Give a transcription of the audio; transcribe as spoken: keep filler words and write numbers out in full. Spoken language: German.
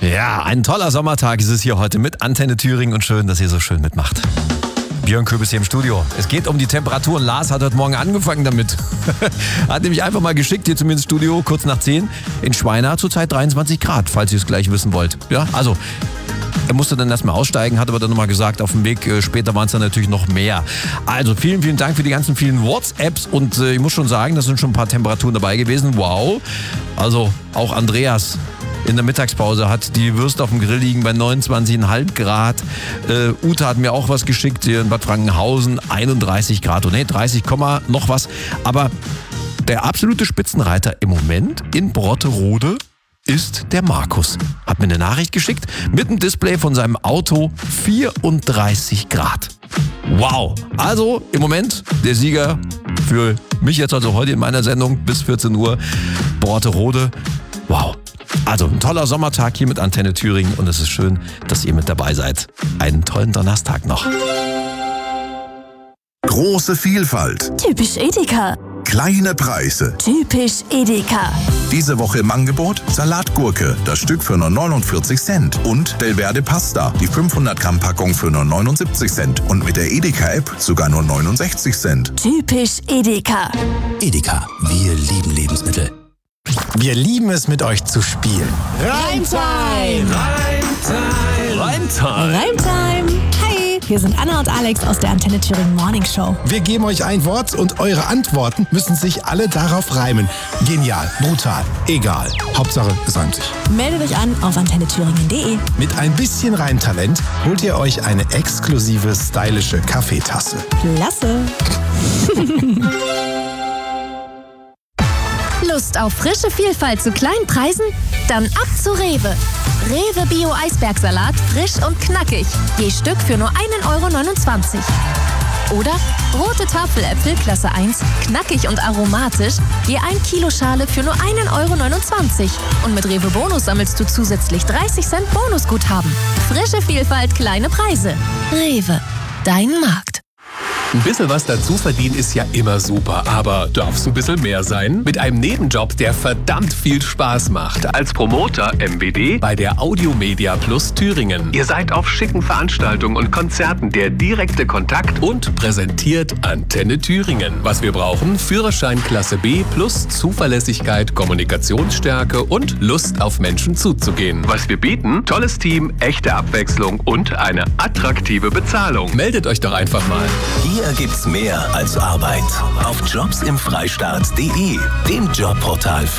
Ja, ein toller Sommertag ist es hier heute mit Antenne Thüringen und schön, dass ihr so schön mitmacht. Björn Köbis hier im Studio. Es geht um die Temperaturen. Lars hat heute Morgen angefangen damit. Hat nämlich einfach mal geschickt hier zu mir ins Studio, kurz nach zehn. In Schweina zurzeit dreiundzwanzig Grad, falls ihr es gleich wissen wollt. Ja, also er musste dann erstmal aussteigen, hat aber dann nochmal gesagt, auf dem Weg äh, später waren es dann natürlich noch mehr. Also vielen, vielen Dank für die ganzen vielen WhatsApps und äh, ich muss schon sagen, da sind schon ein paar Temperaturen dabei gewesen. Wow. Also auch Andreas in der Mittagspause hat die Würste auf dem Grill liegen bei neunundzwanzig Komma fünf Grad. Äh, Uta hat mir auch was geschickt hier in Bad Frankenhausen, einunddreißig Grad. Und nee, dreißig, noch was. Aber der absolute Spitzenreiter im Moment in Brotterode ist der Markus. Hat mir eine Nachricht geschickt mit dem Display von seinem Auto, vierunddreißig Grad. Wow. Also im Moment der Sieger für mich jetzt also heute in meiner Sendung bis vierzehn Uhr, Brotterode. Wow. Also ein toller Sommertag hier mit Antenne Thüringen und es ist schön, dass ihr mit dabei seid. Einen tollen Donnerstag noch. Große Vielfalt. Typisch Edeka. Kleine Preise. Typisch Edeka. Diese Woche im Angebot Salatgurke, das Stück für nur neunundvierzig Cent. Und Del Verde Pasta, die fünfhundert Gramm Packung für nur neunundsiebzig Cent. Und mit der Edeka-App sogar nur neunundsechzig Cent. Typisch Edeka. Edeka, wir lieben Lebensmittel. Wir lieben es, mit euch zu spielen. Reimtime! Reimtime! Reimtime! Reimtime! Hi, hier sind Anna und Alex aus der Antenne Thüringen Morning Show. Wir geben euch ein Wort und eure Antworten müssen sich alle darauf reimen. Genial, brutal, egal. Hauptsache, es reimt sich. Meldet euch an auf antenne thüringen punkt de. Mit ein bisschen Reimtalent holt ihr euch eine exklusive, stylische Kaffeetasse. Klasse! Lust auf frische Vielfalt zu kleinen Preisen? Dann ab zu Rewe. Rewe Bio Eisbergsalat, frisch und knackig. Je Stück für nur ein Euro neunundzwanzig. Oder rote Tafeläpfel Klasse eins, knackig und aromatisch. Je ein Kilo Schale für nur ein Euro neunundzwanzig. Und mit Rewe Bonus sammelst du zusätzlich dreißig Cent Bonusguthaben. Frische Vielfalt, kleine Preise. Rewe, dein Markt. Ein bisschen was dazu verdienen ist ja immer super, aber darf's ein bisschen mehr sein? Mit einem Nebenjob, der verdammt viel Spaß macht. Als Promoter M B D bei der Audiomedia Plus Thüringen. Ihr seid auf schicken Veranstaltungen und Konzerten der direkte Kontakt und präsentiert Antenne Thüringen. Was wir brauchen? Führerschein Klasse B plus Zuverlässigkeit, Kommunikationsstärke und Lust auf Menschen zuzugehen. Was wir bieten? Tolles Team, echte Abwechslung und eine attraktive Bezahlung. Meldet euch doch einfach mal. Hier gibt's mehr als Arbeit. Auf jobs im freistaat punkt de, dem Jobportal für